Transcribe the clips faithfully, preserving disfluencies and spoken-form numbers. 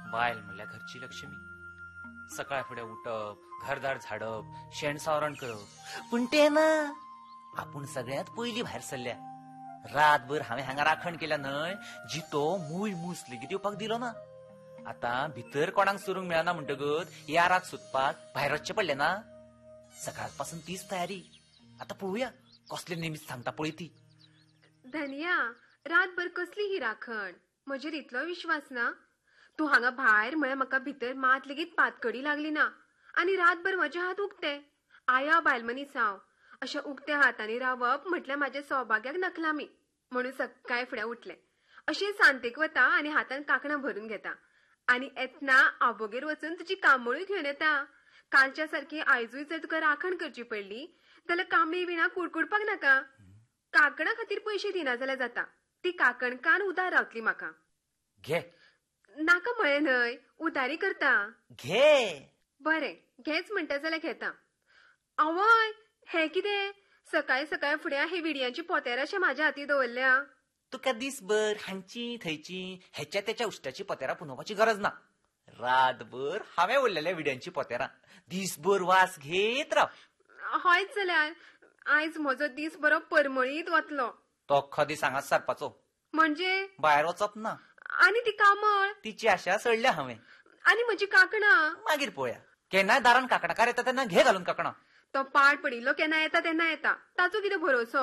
बायल म्हणल्या घरची लक्ष्मी. सकाळ फुडें उठप, घरदार झाडप, शेण सावरण करप. पण ते ना, आपण सगळ्यात पयली भायर सरल्या. रातभर हांवें हांगा राखण केल्या न्हय, जितो मूय मूस लेगीत येवपाक दिलो ना. आता भितर कोणाक सरूंक मेळना म्हणटगत याराक सोदपाक भायर वचचें पडलें ना. सकाळपासून तीच तयारी. आता पळोवया कसले निमित सांगता पळय ती. धनिया, रातभर कसली ही राखण? म्हजेर इतलो विश्वास ना? तूं हांगा भायर म्हळ्यार म्हाका भितर मात लेगीत पातकडी लागली ना. आनी रातभर म्हजे हात उक्ते. आया बायल मनीस हांव. अशा उक्त्या हातांनी रावप म्हटल्यार म्हाज्या सौभाग्याक नकलामी. म्हणून सकाळी फुडें उठलें. अशें सांतेक वता आनी हातान कांकणां भरून घेता. आनी येतना आबोगेर वचून तुजी कांबळूय घेवन येता. कालच्या सारकी आयजूय जर तुका राखण करची पडली जाल्यार कांबळी विणा कुडकुडपाक नाका. कांकणा खातीर पयशे दिना जाल्यार जाता. ती कांकणकार उदार रावतली म्हाका. घे. नाका म्हळें न्हय, उदारी करता. घे. बरें, घेच म्हणटा जाल्यार घेता. आवय, हें कितें? सकाळी सकाळी फुडें हे विडयांची पोतेरां अशें म्हाज्या हाती दवरल्या. तुका दिसभर हांची थंयची हेच्या त्याच्या उश्ट्याची पोतेरां पुनोवपाची गरज ना. रातभर हांवें उरलेल्या विड्यांची पोतेरां. दिसभर वास घेत राव. हयच जाल्यार आयज म्हजो दीस बरो परमळीत वतलो. तो अख्खो दीस हांगाच सरपाचो. म्हणजे? भायर वचप ना. आनी ती कांबळ? तिची आशा सोडल्या हांवें. आनी म्हजी कांकणां? मागीर पळोवया. केन्नाय दारान कांकणाकार येता तेन्ना घे घालून कांकणां. तो पाड पडिल्लो केन्ना येता तेन्ना येता. ताचो कितें भरोसो?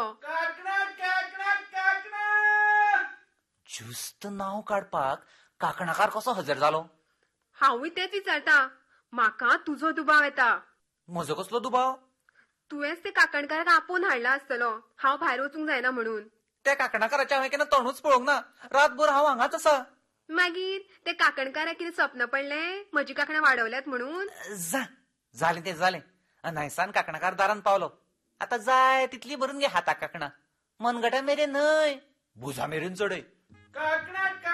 ज्युस्त नांव काडपाक कांकणाकार कसो हजर जालो? हांवूय तेच विचारता. म्हाका तुजो दुबाव येता. म्हजो कसलो दुबाव? तुवेंच ते कांकणकाराक आपोवन हाडला आसतलो हांव भायर वचूंक जायना म्हणून. त्या कांकणाकाराचें हांवें केन्ना तोंडूच पळोवंक ना. रातभर हांव हांगाच आसा. मागीर ते कांकणकाराक कितें सपन पडलें म्हजी कांकणां वाडवल्यात म्हणून? जा, जालें तें जालें. न्हायसान कांकणाकार दारान पावलो. आतां जाय तितली भरून घे हाताक कांकणां. मनगटा मेरेन न्हय, भुजा मेरेन चडय.